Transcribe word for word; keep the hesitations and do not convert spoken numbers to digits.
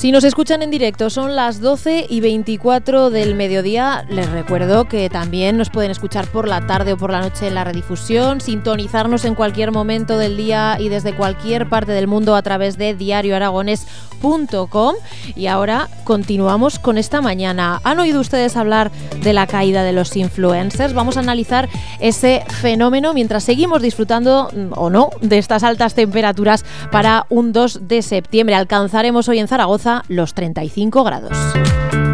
Si nos escuchan en directo, son las doce y veinticuatro del mediodía. Les recuerdo que también nos pueden escuchar por la tarde o por la noche en la redifusión, sintonizarnos en cualquier momento del día y desde cualquier parte del mundo a través de diario aragonés punto com. Y ahora continuamos con esta mañana. ¿Han oído ustedes hablar de la caída de los influencers? Vamos a analizar ese fenómeno mientras seguimos disfrutando, o no, de estas altas temperaturas para un dos de septiembre. Alcanzaremos hoy en Zaragoza los treinta y cinco grados.